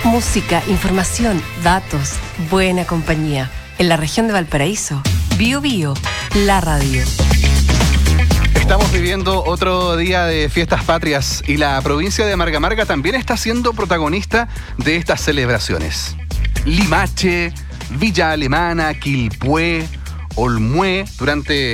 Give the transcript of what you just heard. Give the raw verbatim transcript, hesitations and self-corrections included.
Música, información, datos, buena compañía. En la región de Valparaíso, Bio Bio, la radio. Estamos viviendo otro día de fiestas patrias y la provincia de Marga Marga también está siendo protagonista de estas celebraciones. Limache, Villa Alemana, Quilpué, Olmué, durante